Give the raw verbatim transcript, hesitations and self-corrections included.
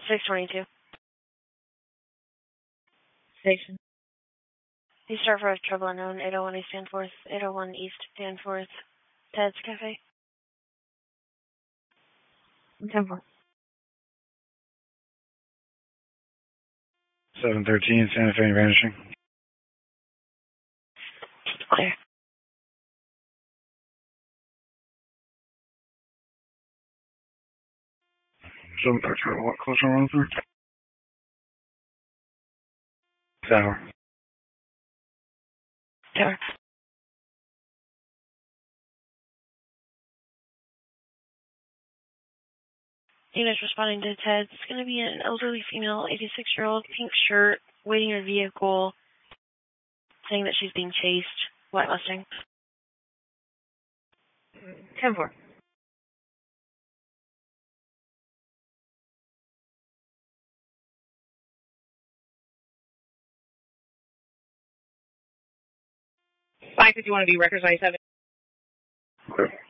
six twenty-two. Station. You start for Trouble Unknown, eight oh one East Danforth, eight oh one East Danforth, Ted's Cafe. ten four. seven thirteen, Santa Fe vanishing. Clear. seven thirteen, what closer on through? Tower. Tower. Units responding to Ted. It's going to be an elderly female, eighty-six-year-old, pink shirt, waiting her vehicle, saying that she's being chased. White Mustang. ten four. five fifty-one to be records ninety-seven. Clear.